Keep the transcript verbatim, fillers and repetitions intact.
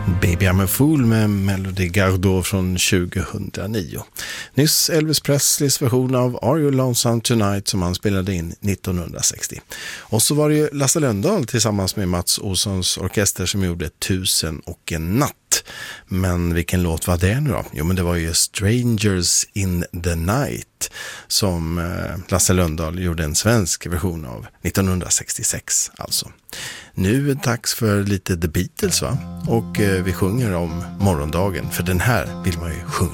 Baby I'm a Fool med Melody Gardot från tjugohundranio. Nyss Elvis Presleys version av Are You Lonesome Tonight som han spelade in nittonhundrasextio. Och så var det ju Lasse Lönndahl tillsammans med Mats Olssons orkester som gjorde Tusen och en natt. Men vilken låt var det nu då? Jo, men det var ju Strangers in the Night som eh, Lasse Lönndahl gjorde en svensk version av nittonhundrasextiosex alltså. Nu är det dags för lite The Beatles va? Och eh, vi sjunger om morgondagen, för den här vill man ju sjunga.